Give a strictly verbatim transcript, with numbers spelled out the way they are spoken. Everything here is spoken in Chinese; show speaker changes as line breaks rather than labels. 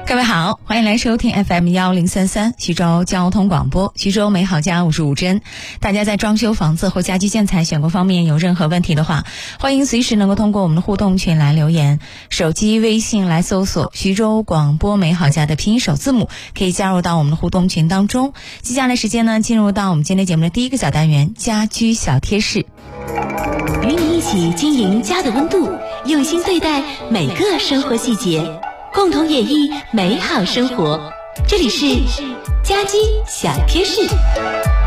各位好，欢迎来收听 F M 一零三三徐州交通广播，徐州美好家，我是吴珍。大家在装修房子或家居建材选购方面有任何问题的话，欢迎随时能够通过我们的互动群来留言，手机微信来搜索徐州广播美好家的拼音首字母，可以加入到我们的互动群当中。接下来时间呢，进入到我们今天节目的第一个小单元，家居小贴士，
与你一起经营家的温度，用心对待每个生活细节，共同演绎美好生活。这里是家居小贴士。